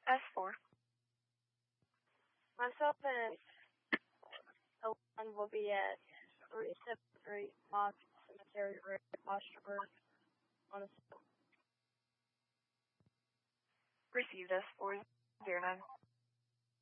S4. Myself and Ellen will be at 373 Moss Cemetery Road, Osterberg, on the Received S409.